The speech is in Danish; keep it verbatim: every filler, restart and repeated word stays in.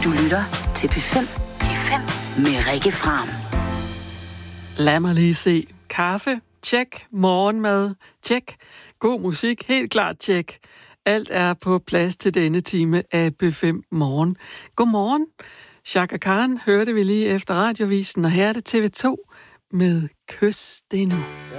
Du lytter til P fem. P fem med Rikke Fram. Lad mig lige se. Kaffe, tjek. Morgenmad, tjek. God musik, helt klart tjek. Alt er på plads til denne time af P fem Morgen. Godmorgen. Chaka Khan hørte vi lige efter radiovisen, og her er det T V to med Kys det nu. Jeg